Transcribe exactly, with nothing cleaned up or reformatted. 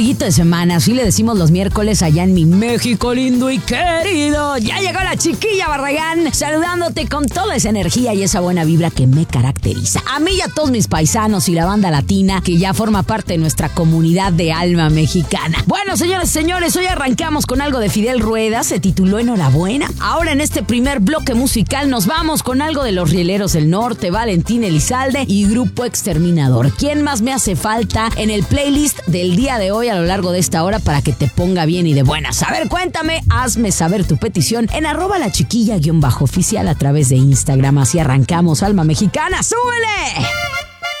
ombliguito de semana, así le decimos los miércoles allá en mi México lindo y querido. Ya llegó la chiquilla Barragán, saludándote con toda esa energía y esa buena vibra que me caracteriza. A mí y a todos mis paisanos y la banda latina que ya forma parte de nuestra comunidad de alma mexicana. Bueno, señores y señores, hoy arrancamos con algo de Fidel Rueda, se tituló Enhorabuena. Ahora en este primer bloque musical nos vamos con algo de Los Rieleros del Norte, Valentín Elizalde y Grupo Exterminador. ¿Quién más me hace falta en el playlist del día de hoy a lo largo de esta hora para que te ponga bien y de buenas? A ver, cuéntame, hazme saber tu petición en arroba la chiquilla guión bajo oficial a través de Instagram. Así arrancamos, alma mexicana, ¡súbele!